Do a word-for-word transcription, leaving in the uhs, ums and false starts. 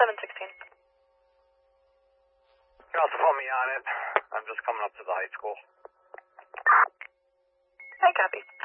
seven sixteen. You also put me on it. I'm just coming up to the high school. Hey, copy.